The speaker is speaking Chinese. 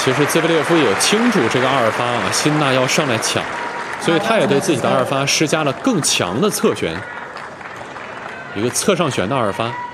其实兹维列夫也清楚这个阿尔法啊，辛纳要上来抢，所以他也对自己的阿尔法施加了更强的侧旋，一个侧上旋的阿尔法。